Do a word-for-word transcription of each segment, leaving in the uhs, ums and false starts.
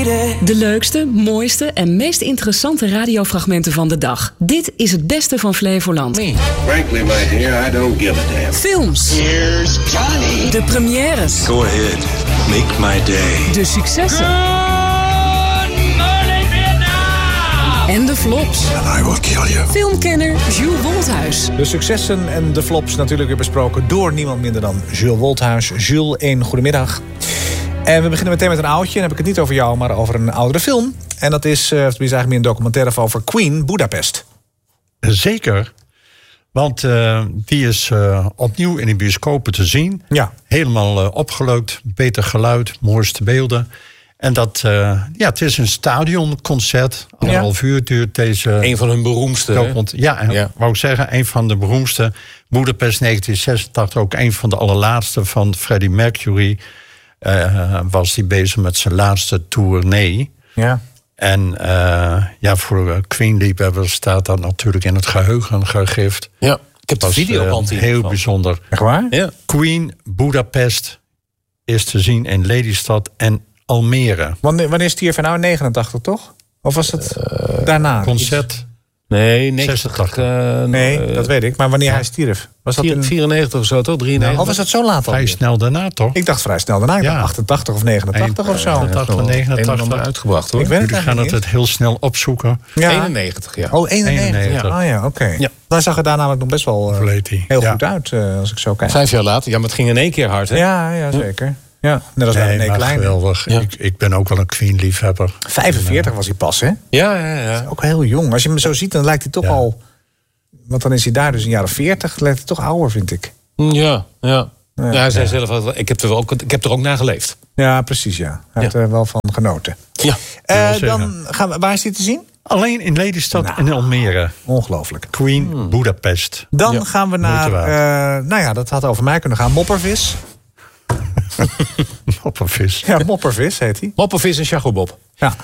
lady. De leukste, mooiste en meest interessante radiofragmenten van de dag. Dit is het beste van Flevoland. Me. Frankly, my dear, I don't give a damn. Films. Here's Johnny. De premières. Go ahead, make my day. De successen. Good morning, Vietnam. En de flops. And I will kill you. Filmkenner Jules Wolthuis. De successen en de flops natuurlijk weer besproken door niemand minder dan Jules Wolthuis. Jules, een goedemiddag. En we beginnen meteen met een oudje. Dan heb ik het niet over jou, maar over een oudere film. En dat is, uh, het is eigenlijk meer een documentaire over Queen, Budapest. Zeker. Want uh, die is uh, opnieuw in de bioscopen te zien. Ja. Helemaal uh, opgelukt, beter geluid, mooiste beelden. En dat, uh, ja, het is een stadionconcert. Anderhalf uur duurt deze... Een van hun beroemdste. document. Ja, en Ja. wou ik zeggen, een van de beroemdste. Budapest negentien zesentachtig, ook een van de allerlaatste van Freddie Mercury. Uh, was hij bezig met zijn laatste tournee. Ja. En uh, ja, voor Queen-liefhebbers staat dat natuurlijk in het geheugen gegrift. Ja, ik heb de Was, videoband uh, hier. heel bijzonder. Echt waar? Ja. Queen Budapest is te zien in Lelystad en Almere. Wanneer, wanneer stierf hij nou? negenentachtig, toch? Of was het uh, daarna? Concert. Nee, negentig. zesentachtig. Uh, Nee, uh, dat weet ik. Maar wanneer hij stierf? Was dat in... vierennegentig of zo, toch? drieënnegentig. Of was dat zo laat al? Vrij snel daarna, toch? Ik dacht vrij snel daarna. Ik Ja. dacht achtentachtig of negenentachtig of zo. eenentachtig, Een en negenentachtig. ander uitgebracht, hoor. Ik weet het Jullie gaan eigenlijk het niet. heel snel opzoeken. Ja. eenennegentig, ja. Oh, eenennegentig. eenennegentig. Oh ja, oké. Ja. Dan zag het daar namelijk nog best wel uh, Verleed hij. heel Ja. goed uit, uh, als ik zo kijk. Vijf jaar later. Ja, maar het ging in één keer hard, hè? Ja, ja, zeker. Ja, net als Nee, bij maar Klein. geweldig. Ja. Ik, ik ben ook wel een Queen-liefhebber. vijfenveertig was hij pas, hè? Ja, ja, ja. Ook heel jong. Als je hem zo ziet, dan lijkt hij toch Ja. al... Want dan is hij daar dus in jaren veertig. Lijkt hij toch ouder, vind ik. Ja, ja. Ja. Ja, hij zei zelf, al, ik heb er ook, ik heb er ook naar geleefd. Ja, precies, ja. Hij Ja. heeft er wel van genoten. Ja. Eh, wil zeggen. dan gaan we, waar is hij te zien? Alleen in Lelystad Nou. en Almere. Ongelooflijk. Queen Budapest. Dan Ja. gaan we naar... Moeite eh, nou ja, dat had over mij kunnen gaan. Moppervis. Op een vis. Ja, Moppervis heet hij. Moppervis en Chagobob. Ja.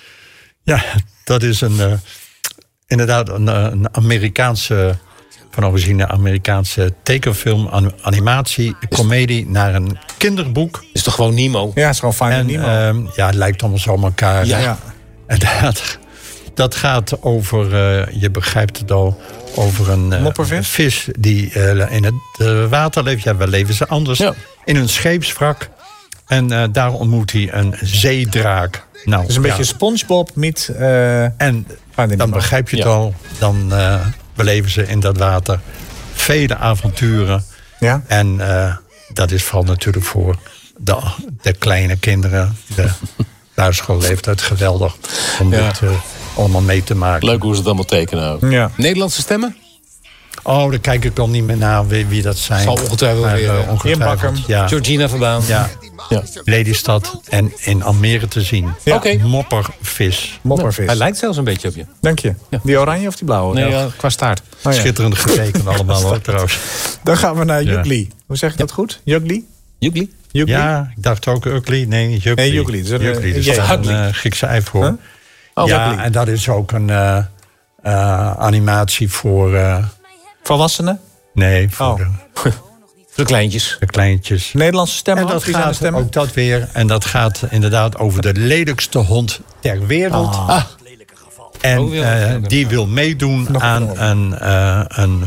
Ja, dat is een, uh, inderdaad een, uh, een Amerikaanse, van origine Amerikaanse tekenfilm, an- animatie, comedie naar een kinderboek. Is toch gewoon Nemo? Ja, het is gewoon Finding En Nemo. uh, ja, het lijkt allemaal zo op elkaar. Ja. ja. En dat, dat gaat over, uh, je begrijpt het al, over een uh, Moppervis? vis die uh, in het uh, water leeft. Ja, wel leven ze anders. Ja. In een scheepswrak. En uh, daar ontmoet hij een zeedraak. Nou, Het is een ja. beetje SpongeBob met... eh, En Finding dan Nemo. begrijp je het Ja. al. Dan uh, beleven ze in dat water vele avonturen. Ja? En uh, dat is vooral natuurlijk voor de, de kleine kinderen. De luisterscholleeftijd geweldig. Om Ja. dit uh, allemaal mee te maken. Leuk hoe ze het allemaal tekenen ook. Ja. Nederlandse stemmen? Oh, daar kijk ik al niet meer naar wie, wie dat zijn. Zal ongetwijfeld Maar, weer, uh, uh, ongetwijfeld, Jim Bakker. ja. Georgina Verbaan. Ja, Ja. Lelystad en in Almere te zien. Ja. Oké. Moppervis. Moppervis. Hij lijkt zelfs een beetje op je. Dank je. Die oranje of die blauwe? Nee, Ja. ja, qua staart. Oh, ja. Schitterend getekend allemaal hoor, trouwens. Dan gaan we naar Ja. Jugli. Hoe zeg ik dat goed? Jugli? Jugli? Jugli? Ja, ik dacht ook Ugly. Nee, Jugli. Nee, Jugli. Dus een- Jugli, dus een dat is Ugly. een uh, Griekse ei voor. Huh? Oh, ja, Jugli. en dat is ook een uh, uh, animatie voor... Uh, Volwassenen? nee, voor Oh. de, De kleintjes. de kleintjes. Nederlandse stemmen? En dat Wie zijn de gaat stemmen? ook dat weer. En dat gaat inderdaad over de lelijkste hond ter wereld. Ah. En Ook weer uh, een- die wil meedoen Nog aan een- een, uh, een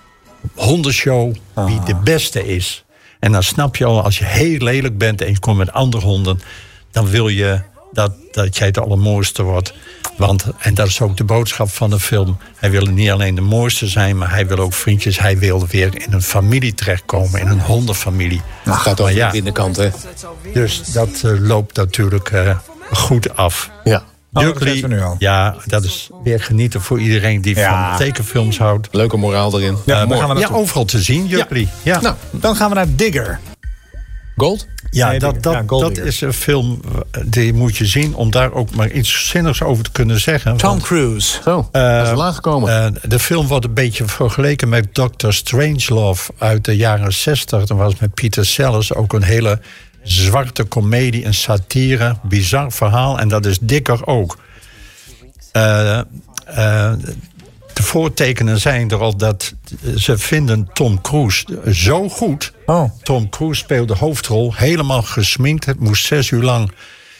hondenshow wie Ah. de beste is. En dan snap je al, als je heel lelijk bent en je komt met andere honden, dan wil je dat, dat jij het allermooiste wordt. Want, en dat is ook de boodschap van de film, hij wil niet alleen de mooiste zijn, maar hij wil ook vriendjes. Hij wil weer in een familie terechtkomen, in een hondenfamilie. Het gaat Maar over ja. de binnenkant, hè? Dus dat uh, loopt natuurlijk uh, goed af. Ja. Oh, dat Jugli, weten we nu al. ja, dat is weer genieten voor iedereen die Ja. van tekenfilms houdt. Leuke moraal erin. Ja, Uh, daar mooi. gaan we ja, naartoe. overal te zien, Jugli. Ja, Nou, Dan gaan we naar Digger. Gold? ja, nee, dat, Digger. dat, Ja, Gold dat Digger. is een film uh, die moet je zien om daar ook maar iets zinnigs over te kunnen zeggen. Tom Want, Cruise. Zo, dat is wel aangekomen. uh, de film wordt een beetje vergeleken met doctor Strangelove uit de jaren zestig. Dat was met Peter Sellers ook een hele zwarte komedie, een satire, bizar verhaal. En dat is Digger ook. Uh, uh, de voortekenen zijn er al dat ze vinden Tom Cruise zo goed. Oh. Tom Cruise speelde de hoofdrol, helemaal gesminkt. Het moest zes uur lang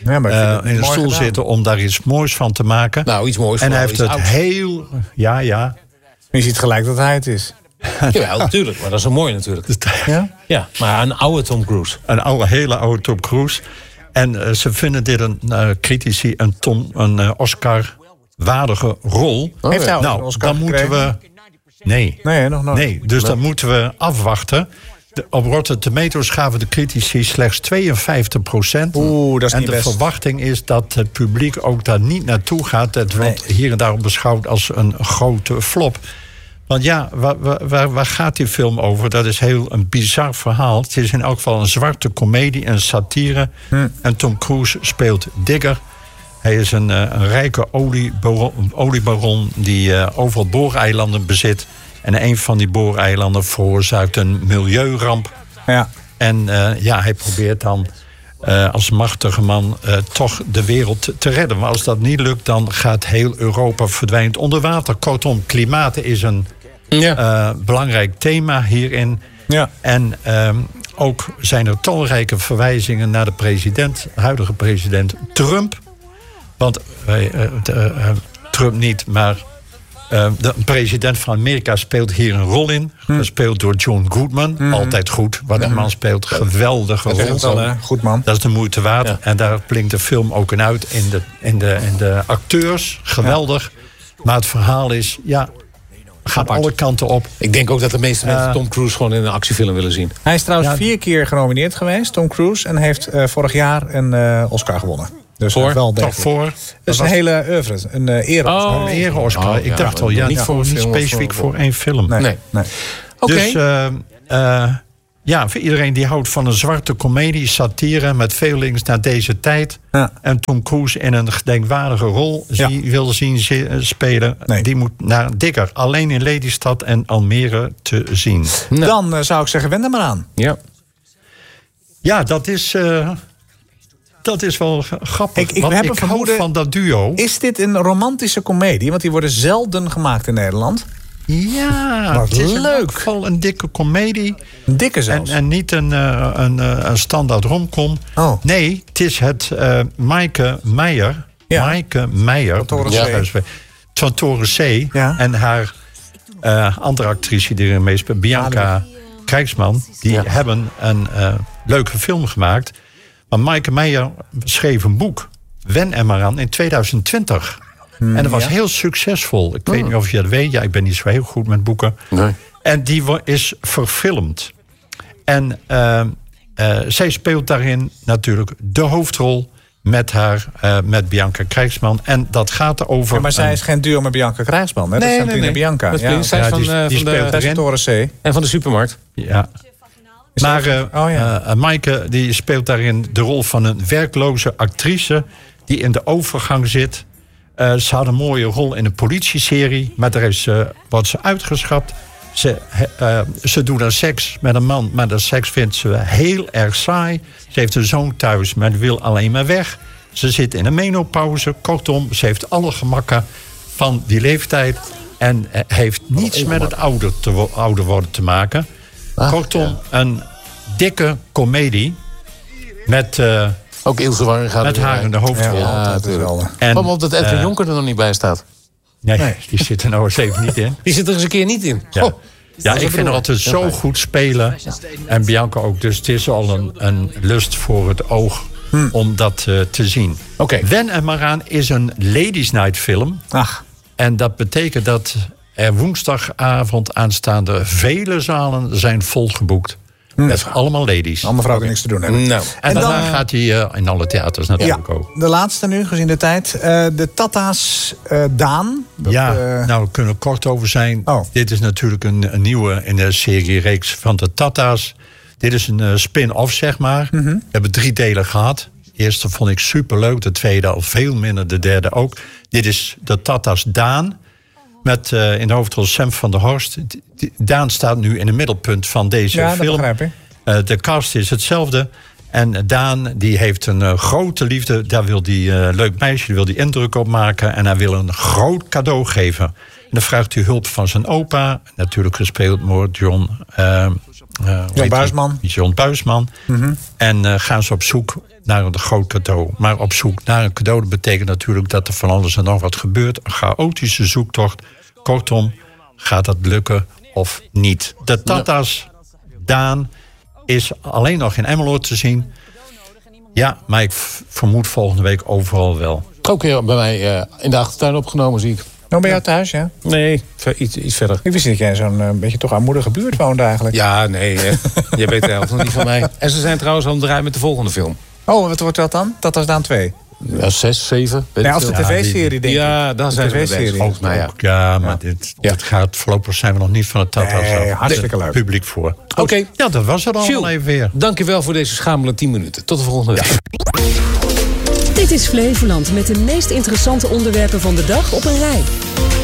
Ja, maar ik vind uh, het in een mooi stoel gedaan. zitten om daar iets moois van te maken. Nou, iets moois. En hij heeft iets het ouds. heel... Ja, ja. Je ziet gelijk dat hij het is. Jawel, natuurlijk. Maar dat is een mooi natuurlijk. Ja? Ja, maar een oude Tom Cruise. Een oude, hele oude Tom Cruise. En uh, ze vinden dit een uh, critici een, Tom, een uh, Oscar-waardige rol. Oh, Heeft hij al een Nou, Oscar dan moeten gekregen? we... Nee. Nee, nog nooit. Nee, dus dan moeten we afwachten. De, op Rotten Tomatoes gaven de critici slechts tweeënvijftig procent. Oeh, dat is en niet de best. verwachting is dat het publiek ook daar niet naartoe gaat. Het wordt hier en daar beschouwd als een grote flop. Want ja, waar, waar, waar gaat die film over? Dat is heel een bizar verhaal. Het is in elk geval een zwarte komedie, een satire. Hm. En Tom Cruise speelt Digger. Hij is een, een rijke oliebaron, oliebaron die uh, overal booreilanden bezit. En een van die booreilanden veroorzaakt een milieuramp. Ja. En uh, ja, hij probeert dan uh, als machtige man uh, toch de wereld te, te redden. Maar als dat niet lukt, dan gaat heel Europa verdwijnt onder water. Kortom, klimaat is een Ja. uh, belangrijk thema hierin. Ja. En um, ook zijn er talrijke verwijzingen naar de president, huidige president Trump. Want uh, uh, uh, Trump niet, maar uh, de president van Amerika speelt hier een rol in. Hm. Gespeeld door John Goodman. Hm. Altijd goed. Wat een man speelt, geweldige Dat is rol. het wel, hè? Goed man. Dat is de moeite waard. Ja. En daar klinkt de film ook in uit. In de, in de, in de acteurs, geweldig. Maar het verhaal is, ja, gaat Apart. alle kanten op. Ik denk ook dat de meeste mensen Uh, Tom Cruise gewoon in een actiefilm willen zien. Hij is trouwens Ja. vier keer genomineerd geweest, Tom Cruise. En heeft uh, vorig jaar een uh, Oscar gewonnen. Dus Voor? wel Toch degelijk. voor. Dat is een hele oeuvre, een uh, ere. Oh. Een ere-Oscar. Oh, Ik ja, dacht al, maar ja, niet niet, voor een niet film of specifiek voor- voor één film. Nee. Nee. nee. Oké. Dus uh, uh, ja, voor iedereen die houdt van een zwarte komedie, satire met veel links naar deze tijd. Ja. En Tom Cruise in een gedenkwaardige rol Ja. zie, wil zien zi- spelen. Nee. Die moet naar Digger. Alleen in Lelystad en Almere te zien. Nou. Dan uh, zou ik zeggen, wend er maar aan. Ja. Ja, dat is, uh, dat is wel g- grappig. Ik- ik Want heb een ik hou vermoeden- van dat duo. Is dit een romantische komedie? Want die worden zelden gemaakt in Nederland. Ja, Wat het is in leuk. elk geval een dikke komedie. Een dikke En, zelfs. en niet een, uh, een, uh, een standaard romcom. Oh. Nee, het is het uh, Maaike Meijer. Ja. Maaike Meijer. Van Toren Ja. C. Van Toren C. Ja. En haar uh, andere actrice die erin meespeelt, Bianca Krijgsman. Die Ja. hebben een uh, leuke film gemaakt. Maar Maaike Meijer schreef een boek. Wen er maar aan in tweeduizend twintig. En dat was ja. heel succesvol. Ik weet niet of je dat weet. Ja, ik ben niet zo heel goed met boeken. Nee. En die wo- is verfilmd. En uh, uh, zij speelt daarin natuurlijk de hoofdrol met haar, uh, met Bianca Krijgsman. En dat gaat over... Ja, maar zij een- is geen duo met Bianca Krijgsman. Hè? Dat Nee, is nee, Santine nee. Bianca. Dat Ja, klinkt- zij is Ja, van, die- eh, die van speelt de, dat is erin. Toren C. en van de supermarkt. Ja. Is Maar dat- uh, oh, ja. uh, Maaike die speelt daarin de rol van een werkloze actrice... die in de overgang zit. Uh, ze had een mooie rol in een politieserie... maar daar is, uh, wordt ze uitgeschrapt. Ze, uh, ze doet dan seks met een man... maar dat seks vindt ze heel erg saai. Ze heeft een zoon thuis, maar die wil alleen maar weg. Ze zit in een menopauze. Kortom, ze heeft alle gemakken van die leeftijd... en uh, heeft niets met het ouder, te, wo- ouder worden te maken... Kortom, een dikke komedie met, uh, Ook Ilse Warren gaat met er weer haar bij. in de hoofdrol. Ja, dat is natuurlijk. wel... En, Kwam op dat Edwin eh, Jonker er nog niet bij staat. Nee, Nee. die zit er nou eens even niet in. Die zit er eens een keer niet in. Ja, Oh, ja ik vind haar altijd zo goed spelen. En Bianca ook. Dus het is al een, een lust voor het oog om dat uh, te zien. Oké. Wen er maar aan is een Ladies Night film. Ach, En dat betekent dat er woensdagavond aanstaande vele zalen zijn volgeboekt. Met allemaal ladies. andere vrouw die niks te doen hebben. Nou, En, En daarna dan- gaat hij uh, in alle theaters Ja, natuurlijk ook. de laatste nu, gezien de tijd. Uh, de Tata's uh, Daan. Dat, Ja, uh, nou, we kunnen er kort over zijn. Oh. Dit is natuurlijk een, een nieuwe in de serie-reeks van de Tata's. Dit is een uh, spin-off, zeg maar. Mhm. We hebben drie delen gehad. De eerste vond ik superleuk, de tweede al veel minder, de derde ook. Dit is de Tata's Daan. Met uh, in de hoofdrol Sam van der Horst. D- Daan staat nu in het middelpunt van deze ja, dat film. begrijp ik. Uh, de cast is hetzelfde. En Daan die heeft een uh, grote liefde. Daar wil die uh, leuk meisje, die wil die indruk op maken. En hij wil een groot cadeau geven. En dan vraagt hij hulp van zijn opa. Natuurlijk gespeeld door John... Uh, uh, John Buisman. John Buisman. Mm-hmm. En uh, gaan ze op zoek naar een groot cadeau. Maar op zoek naar een cadeau, dat betekent natuurlijk dat er van alles en nog wat gebeurt. Een chaotische zoektocht. Kortom, gaat dat lukken of niet? De Tata's, Daan, is alleen nog in Emmeloord te zien. Ja, maar ik vermoed volgende week overal wel. Ook weer bij mij uh, in de achtertuin opgenomen, zie ik. Nou, ben jij thuis, ja? Nee, iets, iets verder. Ik wist niet dat jij zo'n uh, beetje toch armoedige buurt woonde eigenlijk. Ja, nee, uh, jij weet de helft nog niet van mij. En ze zijn trouwens aan het draaien met de volgende film. Oh, wat wordt dat dan? Dat was Daan twee? Ja, zes, zeven. Nee, als de tv-serie, denk ik. Ja, daar zijn we bezig, volgens mij. Ja, ja maar dit, ja. dit gaat voorlopig zijn we nog niet van het Tata's nee, hartstikke leuk. Publiek voor. Oké. Okay. Ja, dat was het allemaal even weer. Dankjewel voor deze schamele tien minuten. Tot de volgende week. Dit is Flevoland met de meest interessante onderwerpen van de dag op een rij.